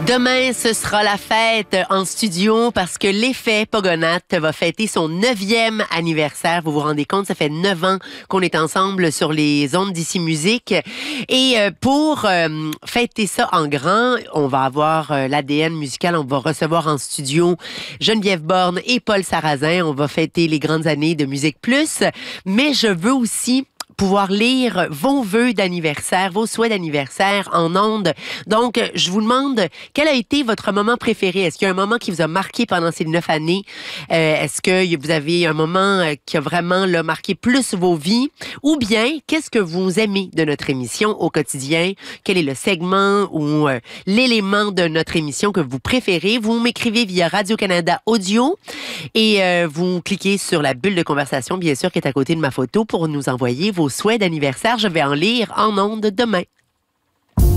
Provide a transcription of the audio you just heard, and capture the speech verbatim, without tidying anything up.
Demain, ce sera la fête en studio parce que l'Effet Pogonath va fêter son neuvième anniversaire. Vous vous rendez compte, ça fait neuf ans qu'on est ensemble sur les ondes d'Ici Musique. Et pour euh, fêter ça en grand, on va avoir euh, l'A D N musical. On va recevoir en studio Geneviève Borne et Paul Sarrazin. On va fêter les grandes années de Musique Plus. Mais je veux aussi pouvoir lire vos vœux d'anniversaire, vos souhaits d'anniversaire en ondes. Donc, je vous demande, quel a été votre moment préféré? Est-ce qu'il y a un moment qui vous a marqué pendant ces neuf années? Euh, est-ce que vous avez un moment qui a vraiment là, marqué plus vos vies? Ou bien, qu'est-ce que vous aimez de notre émission au quotidien? Quel est le segment ou euh, l'élément de notre émission que vous préférez? Vous m'écrivez via Radio-Canada Audio et euh, vous cliquez sur la bulle de conversation, bien sûr, qui est à côté de ma photo pour nous envoyer vos souhaits d'anniversaire. Je vais en lire en ondes demain.